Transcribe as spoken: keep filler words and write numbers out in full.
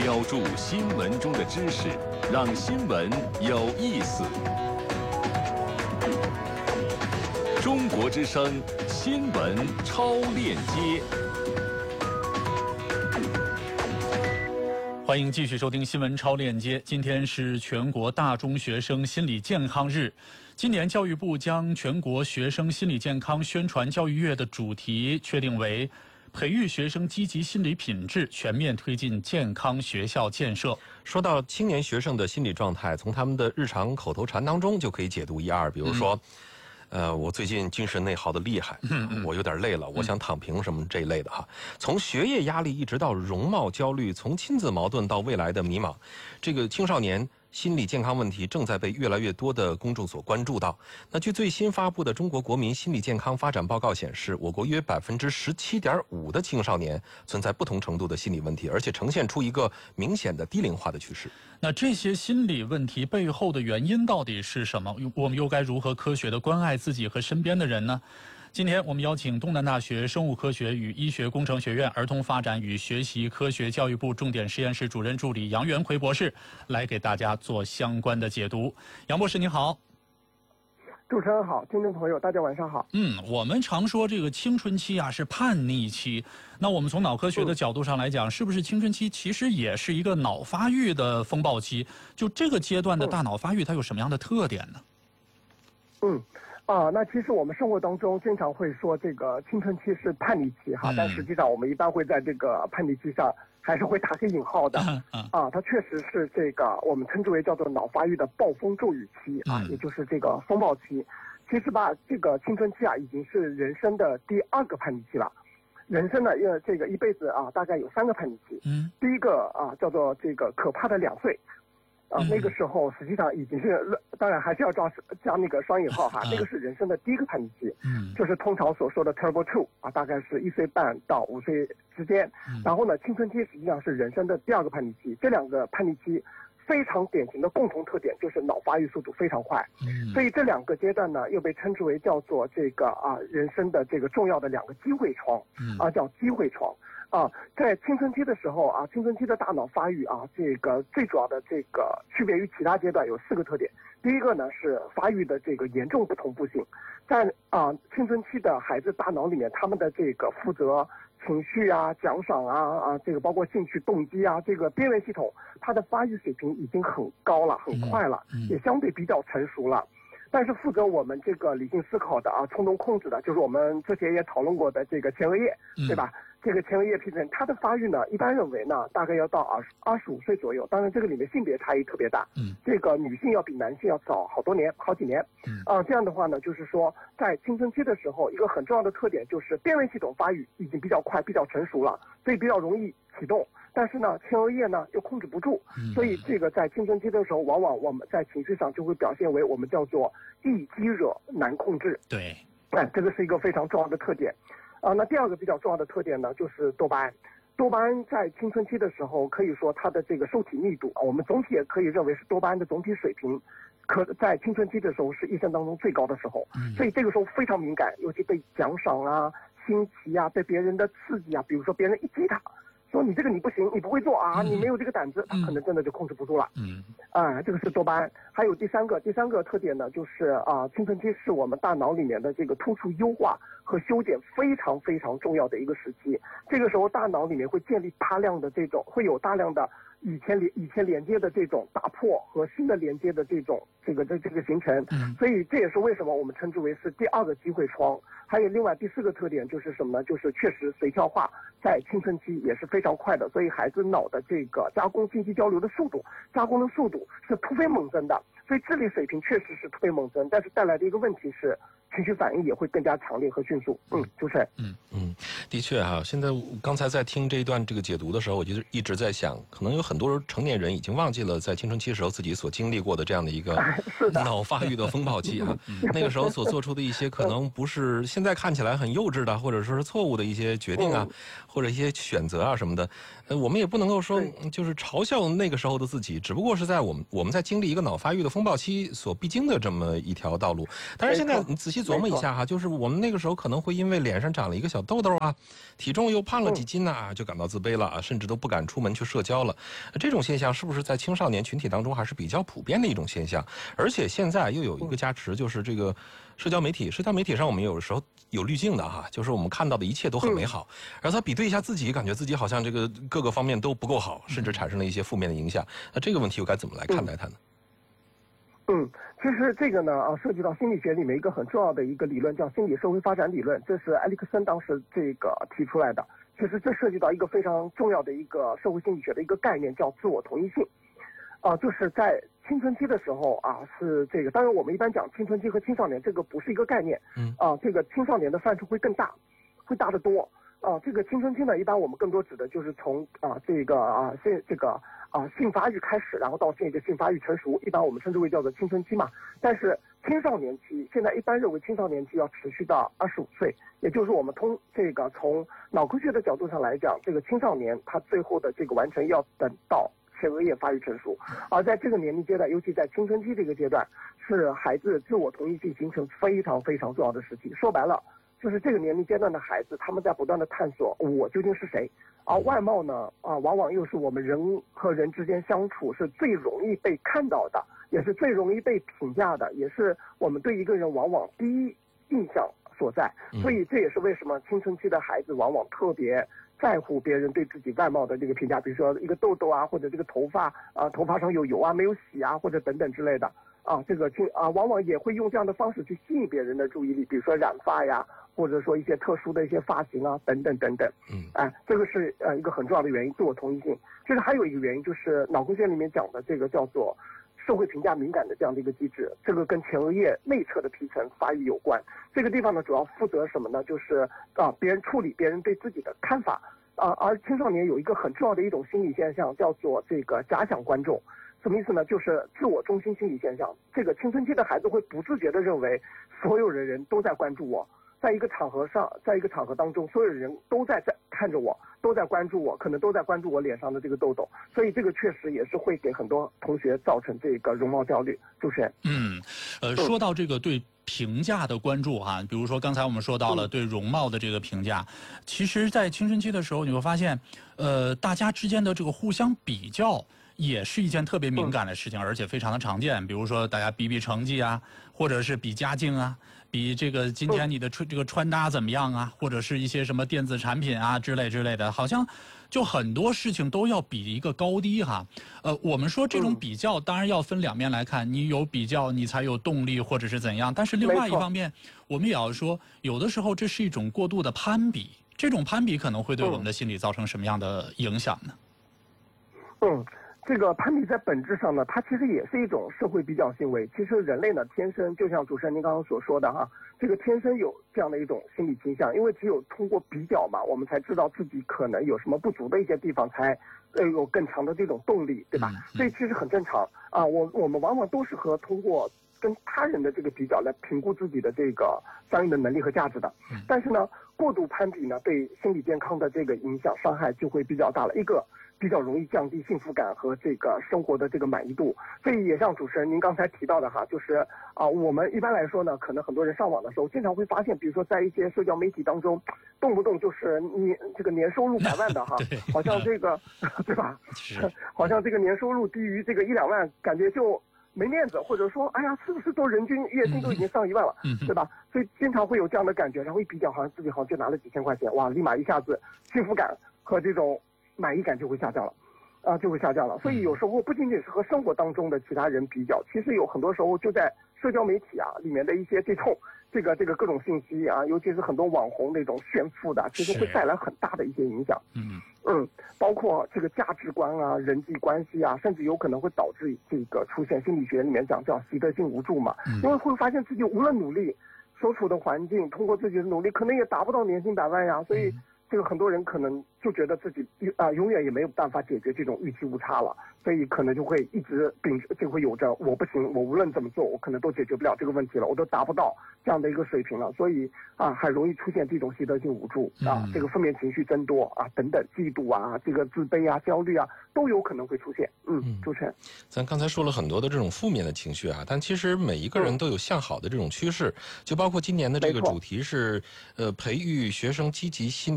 标注新闻中的知识，让新闻有意思。中国之声新闻超链接， 欢迎继续收听新闻超链接。今天是全国大中学生心理健康日。今年教育部将全国学生心理健康宣传教育月的主题确定为培育学生积极心理品质，全面推进健康学校建设。 说到青年学生的心理状态，从他们的日常口头禅当中就可以解读一二。比如说，嗯、呃，我最近精神内耗的厉害，嗯嗯我有点累了，我想躺平什么这一类的哈。从学业压力一直到容貌焦虑，从亲子矛盾到未来的迷茫，这个青少年心理健康问题正在被越来越多的公众所关注到。那据最新发布的中国国民心理健康发展报告显示，我国约百分之十七点五的青少年存在不同程度的心理问题，而且呈现出一个明显的低龄化的趋势。 那这些心理问题背后的原因到底是什么？我们又该如何科学地关爱自己和身边的人呢？今天我们邀请东南大学生物科学与医学工程学院儿童发展与学习科学教育部重点实验室主任助理杨元奎博士来给大家做相关的解读。杨博士您好。 主持人好，听众朋友大家晚上好。 嗯，我们常说这个青春期啊是叛逆期，那我们从脑科学的角度上来讲，嗯、是不是青春期其实也是一个脑发育的风暴期？就这个阶段的大脑发育，它有什么样的特点呢？ 嗯。啊，那其实我们生活当中经常会说这个青春期是叛逆期哈，嗯、但实际上我们一般会在这个叛逆期上还是会打个引号的。嗯嗯、啊，它确实是这个我们称之为叫做脑发育的暴风骤雨期啊，嗯、也就是这个风暴期。其实吧，这个青春期啊已经是人生的第二个叛逆期了。人生呢，因为这个一辈子啊大概有三个叛逆期。嗯，第一个啊叫做这个可怕的两岁。啊，那个时候实际上已经是，当然还是要加加那个双引号哈，那个是人生的第一个叛逆期，嗯，就是通常所说的 turbo two 啊，大概是一岁半到五岁之间。然后呢，青春期实际上是人生的第二个叛逆期，这两个叛逆期非常典型的共同特点就是脑发育速度非常快，嗯，所以这两个阶段呢又被称之为叫做这个啊人生的这个重要的两个机会窗，嗯，啊叫机会窗。啊，在青春期的时候啊，青春期的大脑发育啊，这个最主要的这个区别于其他阶段有四个特点。第一个呢是发育的这个严重不同步性，在啊青春期的孩子大脑里面，他们的这个负责情绪啊、奖赏啊啊，这个包括兴趣、动机啊，这个边缘系统，它的发育水平已经很高了、很快了，也相对比较成熟了。但是负责我们这个理性思考的啊、冲动控制的，就是我们之前也讨论过的这个前额叶，对吧？这个前额叶皮层，它的发育呢，一般认为呢，大概要到二十二十五岁左右。当然，这个里面性别差异特别大，嗯，这个女性要比男性要早好多年，好几年，嗯，啊，这样的话呢，就是说，在青春期的时候，一个很重要的特点就是边缘系统发育已经比较快、比较成熟了，所以比较容易启动。但是呢，前额叶呢又控制不住，所以这个在青春期的时候，往往我们在情绪上就会表现为我们叫做易激惹难控制。 对， 哎，这个是一个非常重要的特点。啊，那第二个比较重要的特点呢，就是多巴胺。多巴胺在青春期的时候，可以说它的这个受体密度啊，我们总体也可以认为是多巴胺的总体水平，可在青春期的时候是一生当中最高的时候。嗯，所以这个时候非常敏感，尤其被奖赏啊、新奇啊、被别人的刺激啊，比如说别人一激他，说你这个你不行，你不会做啊，你没有这个胆子，他可能真的就控制不住了。嗯，啊，这个是多巴胺。还有第三个，第三个特点呢，就是啊，青春期是我们大脑里面的这个突触优化和修剪非常非常重要的一个时期。这个时候，大脑里面会建立大量的这种，会有大量的以前连以前连接的这种打破和新的连接的这种这个这这个形成。嗯，所以这也是为什么我们称之为是第二个机会窗。还有另外第四个特点就是什么呢？就是确实随跳化在青春期也是非常快的，所以孩子脑的这个加工信息交流的速度、加工的速度是突飞猛增的，所以智力水平确实是突飞猛增，但是带来的一个问题是情绪反应也会更加强烈和迅速。嗯，主持人。嗯嗯，的确哈、啊，现在刚才在听这一段这个解读的时候，我就一直在想，可能有很多成年人已经忘记了在青春期时候自己所经历过的这样的一个脑发育的风暴期啊，那个时候所做出的一些可能不是现在看起来很幼稚的，或者说是错误的一些决定啊，或者一些选择啊什么的，呃，我们也不能够说就是嘲笑那个时候的自己，只不过是在我们我们在经历一个脑发育的风暴期所必经的这么一条道路。但是现在你仔细琢磨一下哈，就是我们那个时候可能会因为脸上长了一个小痘痘啊，体重又胖了几斤呐、啊，就感到自卑了啊，甚至都不敢出门去社交了。这种现象是不是在青少年群体当中还是比较普遍的一种现象？而且现在又有一个加持，就是这个社交媒体，社交媒体上我们有时候有滤镜的哈，就是我们看到的一切都很美好，然后他比对一下自己，感觉自己好像这个各个方面都不够好，甚至产生了一些负面的影响。那这个问题又该怎么来看待它呢？ 嗯，其实这个呢啊，涉及到心理学里面一个很重要的一个理论，叫心理社会发展理论，这是埃里克森当时这个提出来的。其实这涉及到一个非常重要的一个社会心理学的一个概念，叫自我同一性。啊，就是在青春期的时候啊，是这个，当然我们一般讲青春期和青少年，这个不是一个概念。嗯。啊，这个青少年的范畴会更大，会大得多。啊，这个青春期呢，一般我们更多指的就是从啊这个啊性这个啊性发育开始，然后到这个性发育成熟，一般我们称之为叫做青春期嘛。但是青少年期，现在一般认为青少年期要持续到二十五岁，也就是我们通这个从脑科学的角度上来讲，这个青少年他最后的这个完成要等到前额叶发育成熟，而在这个年龄阶段，尤其在青春期这个阶段，是孩子自我同一性形成非常非常重要的时期。说白了，就是这个年龄阶段的孩子，他们在不断的探索我究竟是谁，而外貌呢，啊，往往又是我们人和人之间相处是最容易被看到的，也是最容易被评价的，也是我们对一个人往往第一印象所在。所以这也是为什么青春期的孩子往往特别在乎别人对自己外貌的这个评价，比如说一个痘痘啊，或者这个头发啊，头发上有油啊，没有洗啊，或者等等之类的啊，这个青啊，往往也会用这样的方式去吸引别人的注意力，比如说染发呀，或者说一些特殊的一些发型啊，等等等等。嗯，哎，这个是呃一个很重要的原因，自我同一性。其实还有一个原因就是脑科学里面讲的这个叫做社会评价敏感的这样的一个机制，这个跟前额叶内侧的皮层发育有关。这个地方呢，主要负责什么呢？就是啊，别人处理别人对自己的看法啊。而青少年有一个很重要的一种心理现象，叫做这个假想观众。什么意思呢？就是自我中心心理现象。这个青春期的孩子会不自觉地认为所有人人都在关注我，在一个场合上，在一个场合当中，所有人都在在看着我，都在关注我，可能都在关注我脸上的这个痘痘。所以这个确实也是会给很多同学造成这个容貌焦虑。主持人， 嗯，呃，说到这个对评价的关注哈，比如说刚才我们说到了对容貌的这个评价，其实在青春期的时候你会发现，呃，大家之间的这个互相比较也是一件特别敏感的事情，而且非常的常见。比如说大家比比成绩啊，或者是比家境啊，比这个今天你的穿这个穿搭怎么样啊，或者是一些什么电子产品啊之类之类的，好像就很多事情都要比一个高低哈。呃，我们说这种比较当然要分两面来看，你有比较你才有动力或者是怎样，但是另外一方面我们也要说，有的时候这是一种过度的攀比，这种攀比可能会对我们的心理造成什么样的影响呢？ 嗯。这个攀比在本质上呢，它其实也是一种社会比较行为。其实人类呢，天生就像主持人您刚刚所说的哈，这个天生有这样的一种心理倾向，因为只有通过比较嘛，我们才知道自己可能有什么不足的一些地方，才呃有更强的这种动力，对吧？所以其实很正常啊。我我们往往都是和通过跟他人的这个比较来评估自己的这个相应的能力和价值的。但是呢，过度攀比呢，对心理健康的这个影响伤害就会比较大了。一个比较容易降低幸福感和这个生活的这个满意度。所以也像主持人您刚才提到的哈，就是啊、呃，我们一般来说呢，可能很多人上网的时候，经常会发现，比如说在一些社交媒体当中，动不动就是你这个年收入百万的哈，好像这个对吧？好像这个年收入低于这个一两万，感觉就没面子，或者说，哎呀，是不是都人均月薪都已经上一万了，嗯、对吧？所以经常会有这样的感觉，然后一比较，好像自己好像就拿了几千块钱，哇，立马一下子幸福感和这种满意感就会下降了，啊，就会下降了。所以有时候不仅仅是和生活当中的其他人比较，其实有很多时候就在社交媒体啊里面的一些这种这个这个各种信息啊，尤其是很多网红那种炫富的，其实会带来很大的一些影响。嗯嗯，包括这个价值观啊、人际关系啊，甚至有可能会导致这个出现心理学里面讲叫习得性无助嘛，因为会发现自己无论努力，所处的环境通过自己的努力可能也达不到年薪百万呀，所以。 这个很多人可能就觉得自己啊、呃、永远也没有办法解决这种预期误差了，所以可能就会一直秉就会有着我不行，我无论怎么做，我可能都解决不了这个问题了，我都达不到这样的一个水平了，所以啊很容易出现这种习得性无助啊，这个负面情绪增多啊等等，嫉妒啊，这个自卑啊、焦虑啊都有可能会出现。嗯，主持人， 咱刚才说了很多的这种负面的情绪啊，但其实每一个人都有向好的这种趋势，就包括今年的这个主题是呃培育学生积极心理